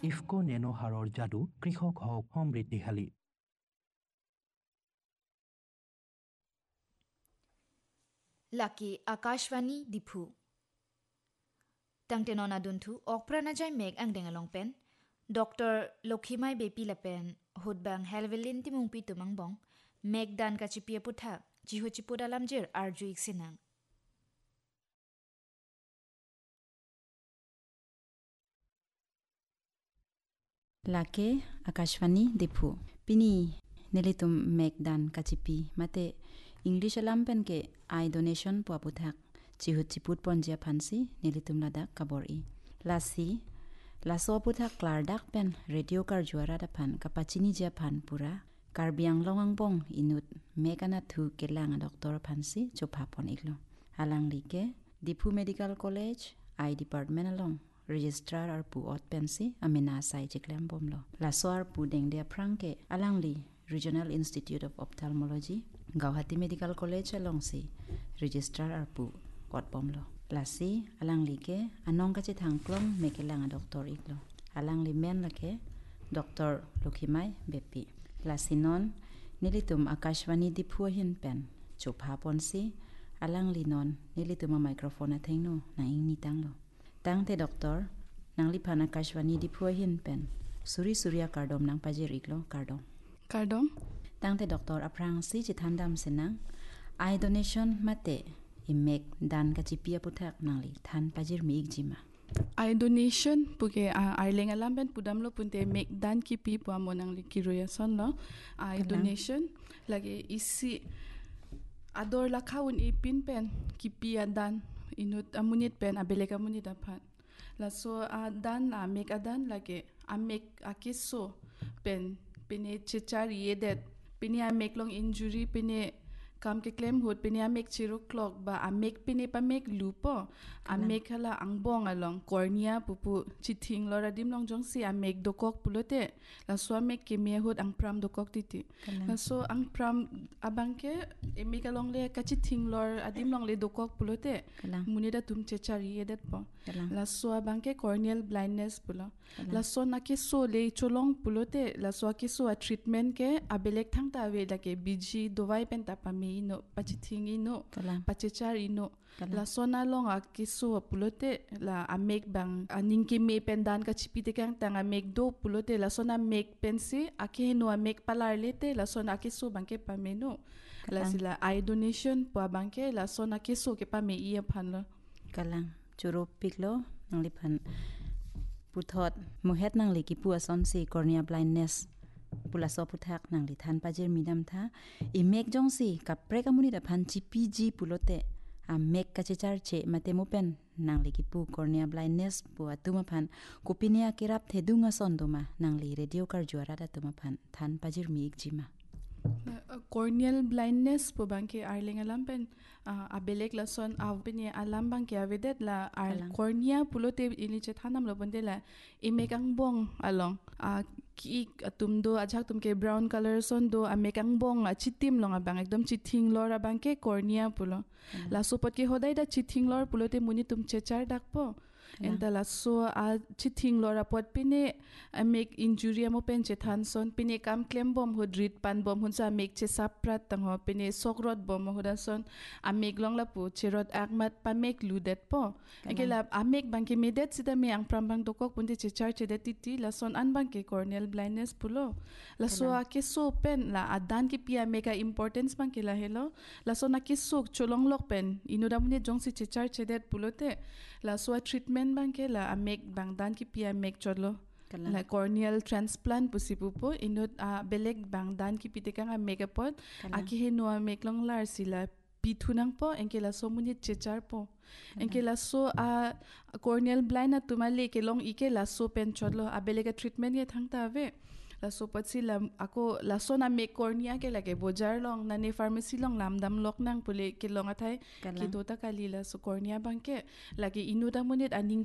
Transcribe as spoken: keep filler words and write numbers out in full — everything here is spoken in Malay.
ইফকো নেনো সাৰৰ যাদু কৃষক হওক সমৃদ্ধিশালী। লাকি Akashvani Diphu tangte nona duntu okprana jai meg angdeng along pen Doctor Lokhimai bepi lapen hotbang helvelin timung pi tumang bong meg dan ka chipia putha jiho chipoda lamjir arju iksinang Lake Akashvani Dipu Pini Nelitum Megdan Kachipi Mate English alampen ke I donation puaputhak Chihut chiput ponjia phansi Nelitum ladak kabori Lasi Laso puthak klardak pen radio kar juara dapan kapachini jia phan pura Karbiang longang bong inut Megana thu kelang doktor phansi chopha pon iglo Halang like Dipu Medical College I department along Registrar ar pu ot pensi amena sai chiklem bomlo la soar pu deng de pranke alangli Regional Institute of Ophthalmology Guwahati Medical College along si Registrar ar pu ot bomlo la si alangli ke anong ka chi thangklong mekelang doctor iglo alangli men lake Doctor Lokhimai bepi la sinon nilitum Akashvani Dipu hin pen chopha ponsi alangli non nilitum microphone athengno na ingni tanglo Tangte doktor nang lipan Akashvani Dipu hin pen suri surya kardom nang pajir iglo kardom kardom tangte doktor aprang si chithandam senang I donation mate imek dan kachipia puthak nangli than pajir mi igjima I donation puke arleng alam ben pudam lo punte make dan ki pi pu amonang li kiroya son lo I donation lagi isi ador la khawun ipin pen ki pi adan inut amunit pen abeleka amunit aphat la so adan a make adan lagi a make akiso pen pine chichar yedet pine a make long injury pine kam ke claim hot pine a make chiro clock ba a make pine pa make lupo a make hala angbong along cornea pupu chithing lora dim long jong si a make dokok pulote la so a make ke me hot ang pram dokok titi la so ang pram abangke e make along le ka chithing lor adim long le dokok pulote munida tum chechari yedet po la so abangke corneal blindness pulo la so na ke so le cholong pulote la so ke so a treatment ke abelek thang ta we la ke biji dowai pen ta pa me ino pachithing ino pachechari ino la so na long a ke so pulote la a make bang aning ke me pen dan ka chipite kang tang a make do pulote la so na make pen se a ke no a make palar lete la so na ke so bangke pa me no la sila I donation pa bangke la so na ke so ke pa me ia phan lo kalang churo piklo nangli phan puthot mohet nangli ki pu ason si cornea blindness pula so puthak nangli than pajir midam tha i make jong si kapre kamuni da phan chi pg pulote a make ka chechar che mate mo pen nangli ki pu cornea blindness pu atuma phan kopinia kirap thedunga sondoma nangli radio kar juara da tuma phan than pajir mi ikjima corneal blindness po bangke arling alam pen abelek lason avpini alam bangke avedet la ar cornea pulote ini che thanam lo bonde la imekang bong along a ki atumdo ajak tumke brown color son do amekang bong a chitim long abang ekdom chithing lor abangke cornea pulo la sopot ke hodai da chithing lor pulote muni tum chechar dakpo enta la so a chithing lora pot pine a make injury mo pen che than son pine kam claim bom hodrit pan bom hun sa make che saprat tang ho pine sokrot bom ho da son a make long la pu cherot akmat pa make ludet po ekela a make bangke medet sida me ang pram bang dokok punte che char che det ti la son an bangke corneal blindness pulo la so a ke so pen la adan ki pia make importance bangke la hello la son a ke so cholong lok pen inodamune jong si che char che det pulote la so a treatment bangke la a make bang dan ki pia make cholo la corneal transplant pusipu po inot a belek bang dan ki pitekang a make pot a ki he no a make long lar sila pithunang po enke la so muni chechar po enke la so a corneal blind na tumale ke long ike la so pen cholo a belek treatment ye thangta ave la so patsi la ako la so na make cornea ke lage bojar long na ne pharmacy long lamdam lok nang pule ke long athai ki dota kali la so cornea bangke lage inuda munit aning